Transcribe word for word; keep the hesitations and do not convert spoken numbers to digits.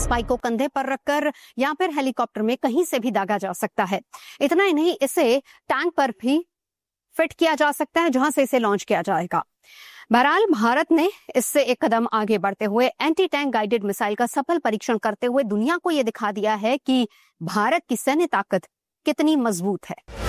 Spike को कंधे पर रखकर या फिर हेलीकॉप्टर में कहीं से भी दागा जा सकता है। इतना ही नहीं, इसे टैंक पर भी फिट किया जा सकता है जहां से इसे लॉन्च किया जाएगा। बहरहाल भारत ने इससे एक कदम आगे बढ़ते हुए एंटी टैंक गाइडेड मिसाइल का सफल परीक्षण करते हुए दुनिया को यह दिखा दिया है कि भारत की सैन्य ताकत कितनी मजबूत है।